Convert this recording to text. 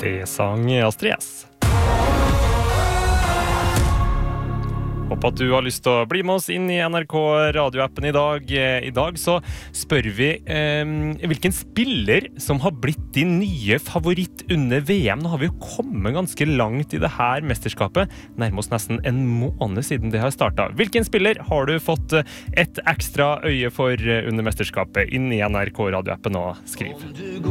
Det sang Astrid S. Håper at du har lyst til å bli med oss inn I NRK radioappen I dag. I dag så spør vi hvilken spiller som har blitt din nye favoritt under VM. Nå har vi jo kommet ganske langt I det her mesterskapet. Nærmest nesten en måned siden det har startet. Hvilken spiller har du fått et ekstra øye for under mesterskapet? Inn I NRK radioappen og skriv.